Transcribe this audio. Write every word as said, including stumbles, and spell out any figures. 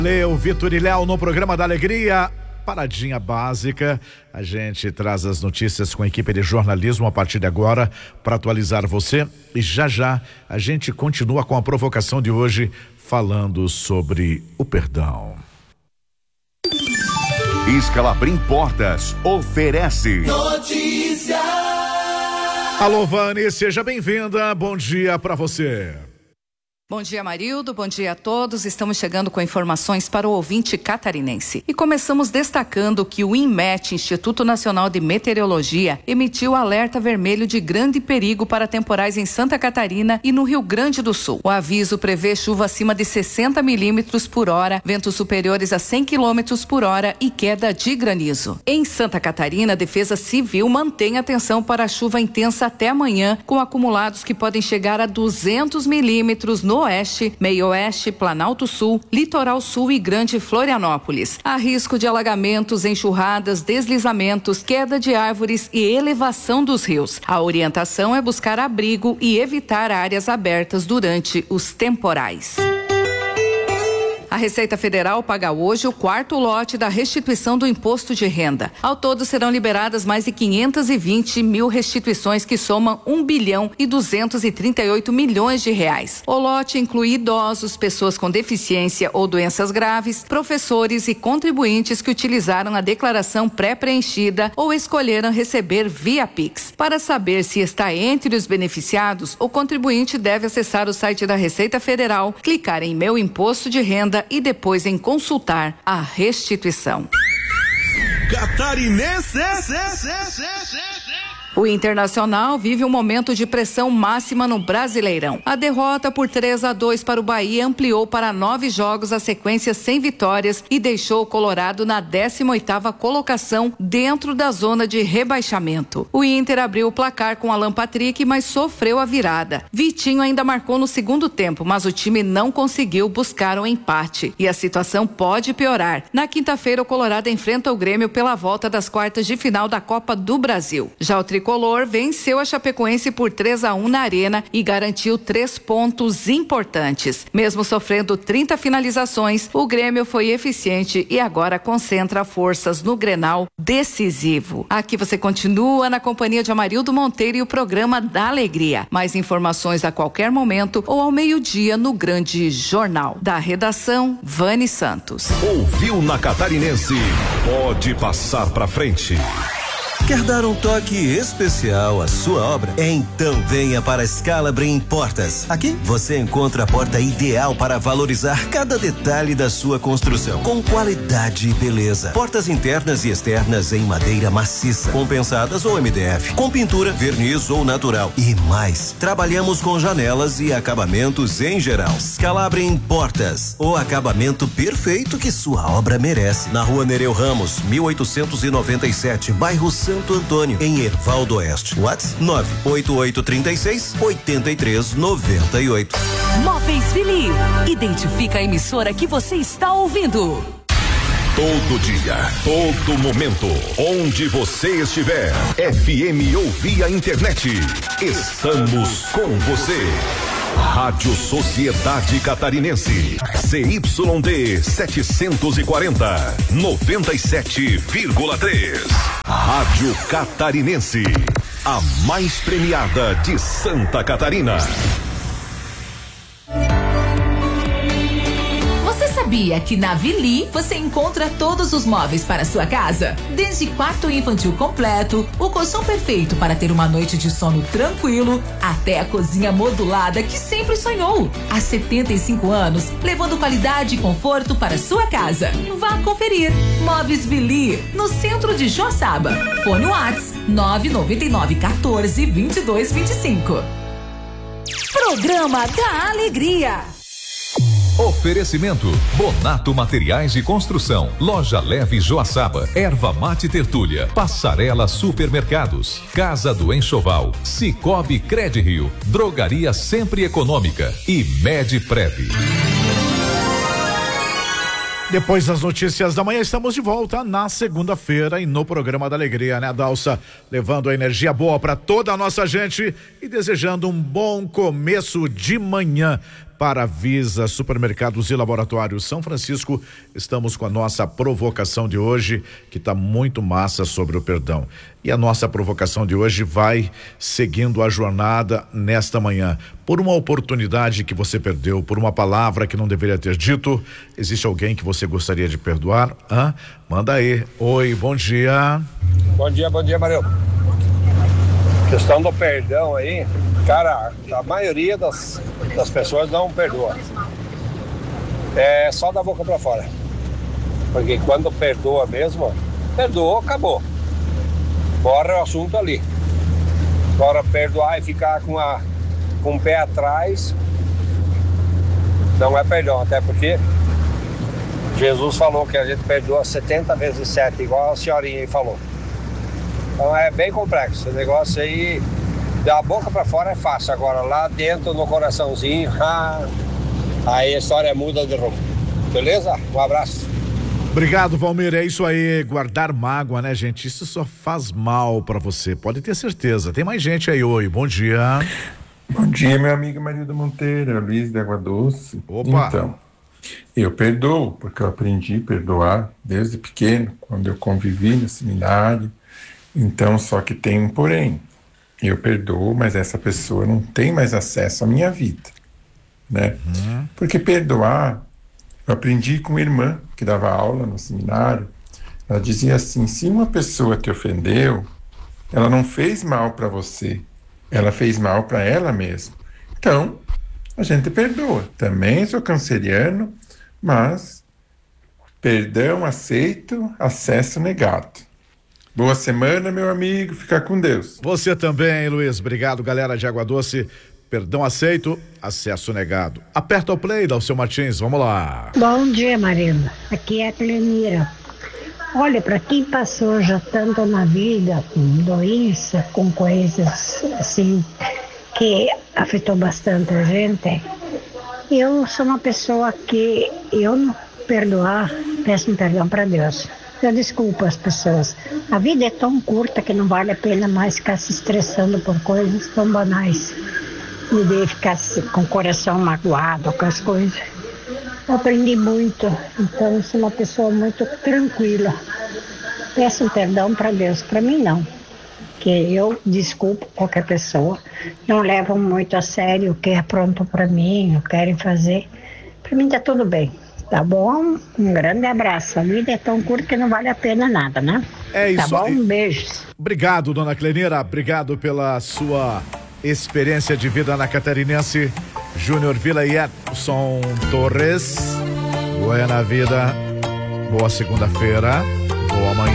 Leo, Vitor e Léo no programa da Alegria. Paradinha básica, a gente traz as notícias com a equipe de jornalismo a partir de agora para atualizar você, e já já a gente continua com a provocação de hoje falando sobre o perdão. Scalabrin Portas oferece notícia. Alô, Vani, seja bem-vinda, bom dia para você. Bom dia, Marildo. Bom dia a todos. Estamos chegando com informações para o ouvinte catarinense. E começamos destacando que o INMET, Instituto Nacional de Meteorologia, emitiu alerta vermelho de grande perigo para temporais em Santa Catarina e no Rio Grande do Sul. O aviso prevê chuva acima de sessenta milímetros por hora, ventos superiores a cem quilômetros por hora e queda de granizo. Em Santa Catarina, a Defesa Civil mantém atenção para a chuva intensa até amanhã, com acumulados que podem chegar a duzentos milímetros no Oeste, Meio Oeste, Planalto Sul, Litoral Sul e Grande Florianópolis. Há risco de alagamentos, enxurradas, deslizamentos, queda de árvores e elevação dos rios. A orientação é buscar abrigo e evitar áreas abertas durante os temporais. A Receita Federal paga hoje o quarto lote da restituição do imposto de renda. Ao todo serão liberadas mais de quinhentos e vinte mil restituições que somam um bilhão e duzentos e trinta e oito milhões de reais. O lote inclui idosos, pessoas com deficiência ou doenças graves, professores e contribuintes que utilizaram a declaração pré-preenchida ou escolheram receber via Pix. Para saber se está entre os beneficiados, o contribuinte deve acessar o site da Receita Federal, clicar em Meu Imposto de Renda e depois em consultar a restituição. Catarinense. O Internacional vive um momento de pressão máxima no Brasileirão. A derrota por três a dois para o Bahia ampliou para nove jogos a sequência sem vitórias e deixou o Colorado na décima oitava colocação dentro da zona de rebaixamento. O Inter abriu o placar com Alan Patrick, mas sofreu a virada. Vitinho ainda marcou no segundo tempo, mas o time não conseguiu buscar o empate e a situação pode piorar. Na quinta-feira, o Colorado enfrenta o Grêmio pela volta das quartas de final da Copa do Brasil. Já o Tricolor venceu a Chapecoense por três a um na Arena e garantiu três pontos importantes. Mesmo sofrendo trinta finalizações, o Grêmio foi eficiente e agora concentra forças no Grenal decisivo. Aqui você continua na companhia de Amarildo Monteiro e o programa da Alegria. Mais informações a qualquer momento ou ao meio-dia no Grande Jornal. Da redação, Vani Santos. Ouviu na Catarinense? Pode passar pra frente. Quer dar um toque especial à sua obra? Então venha para a Scalabrin Portas. Aqui você encontra a porta ideal para valorizar cada detalhe da sua construção, com qualidade e beleza. Portas internas e externas em madeira maciça, compensadas ou M D F, com pintura, verniz ou natural e mais. Trabalhamos com janelas e acabamentos em geral. Scalabrin Portas, o acabamento perfeito que sua obra merece. Na Rua Nereu Ramos, mil oitocentos e noventa e sete, bairro Santo Antônio, em Erval do Oeste. WhatsApp nove oito oito três seis, oito três nove oito. Móveis Vili. Identifica a emissora que você está ouvindo. Todo dia, todo momento, onde você estiver, F M ou via internet, estamos com você. Rádio Sociedade Catarinense, C Y D setecentos e quarenta, noventa e sete vírgula três. Rádio Catarinense, a mais premiada de Santa Catarina. Sabia que na Vili você encontra todos os móveis para a sua casa? Desde quarto infantil completo, o colchão perfeito para ter uma noite de sono tranquilo, até a cozinha modulada que sempre sonhou. Há setenta e cinco anos, levando qualidade e conforto para a sua casa. Vá conferir. Móveis Vili, no centro de Joaçaba. Fone Whats nove nove nove um quatro, dois dois dois cinco. Programa da Alegria. Oferecimento Bonato Materiais de Construção, Loja Leve Joaçaba, Erva Mate Tertúlia, Passarela Supermercados, Casa do Enxoval, Cicobi Credrio, Drogaria Sempre Econômica e Medprev. Depois das notícias da manhã, estamos de volta na segunda-feira e no programa da Alegria, né, Dalsa? Levando a energia boa para toda a nossa gente e desejando um bom começo de manhã. para Visa, Supermercados e Laboratórios São Francisco. Estamos com a nossa provocação de hoje, que está muito massa sobre o perdão. E a nossa provocação de hoje vai seguindo a jornada nesta manhã. Por uma oportunidade que você perdeu, por uma palavra que não deveria ter dito, existe alguém que você gostaria de perdoar? Hã? Manda aí. Oi, bom dia. Bom dia, bom dia, Mario. Questão do perdão aí, cara, a maioria das, das pessoas não perdoa. É só da boca pra fora. Porque quando perdoa mesmo, perdoou, acabou. Bora o assunto ali. Agora perdoar e ficar com, a, com o pé atrás não é perdão, até porque Jesus falou que a gente perdoa setenta vezes sete, igual a senhorinha aí falou. Então é bem complexo. Esse negócio aí, da boca pra fora é fácil. Agora lá dentro, no coraçãozinho, ah, aí a história muda de rumo. Beleza? Um abraço. Obrigado, Valmir. É isso aí, guardar mágoa, né, gente? Isso só faz mal pra você, pode ter certeza. Tem mais gente aí. Oi, bom dia. Bom dia, meu amigo Marildo Monteiro, Luiz de Água Doce. Opa. Então, eu perdoo, porque eu aprendi a perdoar desde pequeno, quando eu convivi no seminário. Então, só que tem um porém. Eu perdoo, mas essa pessoa não tem mais acesso à minha vida, né? Uhum. Porque perdoar, eu aprendi com uma irmã que dava aula no seminário. Ela dizia assim: se uma pessoa te ofendeu, ela não fez mal para você, ela fez mal para ela mesma. Então, a gente perdoa. Também sou canceriano, mas perdão aceito, acesso negado. Boa semana, meu amigo, fica com Deus. Você também, Luiz. Obrigado, galera de Água Doce. Perdão aceito, acesso negado. Aperta o play, Dalceu Martins, vamos lá. Bom dia, marido. Aqui é a Clenira. Olha, para quem passou já tanto na vida com doença, com coisas assim que afetou bastante a gente, eu sou uma pessoa que eu não perdoar, peço um perdão para Deus. Eu desculpo as pessoas. A vida é tão curta que não vale a pena mais ficar se estressando por coisas tão banais. E de ficar com o coração magoado com as coisas. Eu aprendi muito, então eu sou uma pessoa muito tranquila. Peço um perdão para Deus, para mim não. Que eu desculpo qualquer pessoa. Não levam muito a sério o que aprontam para mim, o que querem fazer. Para mim tá tudo bem. Tá bom? Um grande abraço. A vida é tão curta que não vale a pena nada, né? É isso. Tá bom? aí. Um beijo. Obrigado, dona Clenira. Obrigado pela sua experiência de vida na Catarinense. Júnior Vila e Edson Torres. Buena vida. Boa segunda-feira. Boa manhã.